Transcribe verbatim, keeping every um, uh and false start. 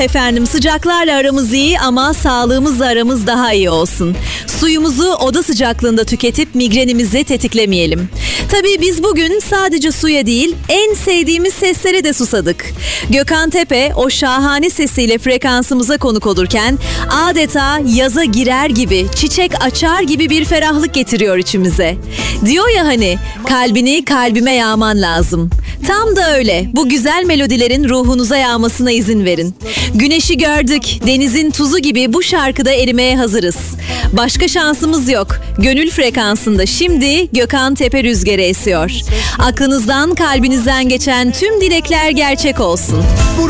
efendim, sıcaklarla aramız iyi ama sağlığımızla aramız daha iyi olsun. Suyumuzu oda sıcaklığında tüketip migrenimizi tetiklemeyelim. Tabii biz bugün sadece suya değil, en sevdiğimiz seslere de susadık. Gökhan Tepe o şahane sesiyle frekansımıza konuk olurken adeta yaza girer gibi, çiçek açar gibi bir ferahlık getiriyor içimize. Diyor ya hani, kalbini kalbime yağman lazım. Tam da öyle. Bu güzel melodilerin ruhunuza yağmasına izin verin. Güneşi gördük, denizin tuzu gibi bu şarkıda erimeye hazırız. Başka şansımız yok. Gönül frekansında şimdi Gökhan Tepe rüzgarı esiyor. Aklınızdan, kalbinizden geçen tüm dilekler gerçek olsun.